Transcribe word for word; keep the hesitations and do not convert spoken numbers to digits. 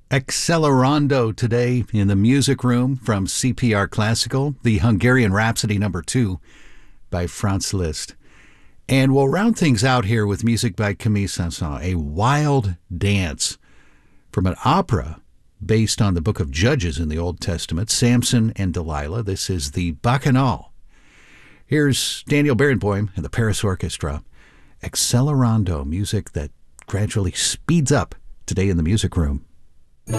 Accelerando today in the music room from C P R Classical, the Hungarian Rhapsody number two by Franz Liszt. And we'll round things out here with music by Camille Saint-Saëns, a wild dance from an opera based on the book of Judges in the Old Testament, Samson and Delilah. This is the Bacchanal. Here's Daniel Barenboim and the Paris Orchestra. Accelerando, music that gradually speeds up today in the music room.